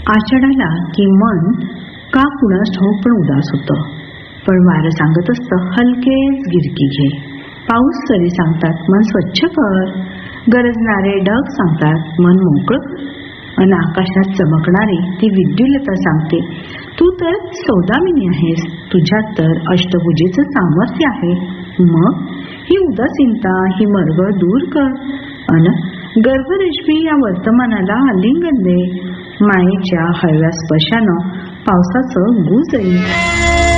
आषाढाला की मन का कुणास ठाऊक पण उदास होतं. पण वारं सांगत असतं हलकेच गिरकी घे. पाऊस सरी सांगतात मन स्वच्छ कर. गरजणारे ढग सांगतात मन मोकळं कर. अन आकाशात चमकणारी ती विद्युलता सांगते तू तर सौदामिनी आहेस. तुझ्यात तर अष्टभुजेचं सामर्थ्य आहे. मग ही उदासीनता ही मरगळ दूर कर. अन गर्भरेशमी या वर्तमानाला आलिंगन दे. मायेच्या हळव्या स्पर्शानं पावसाचं गुज येईल.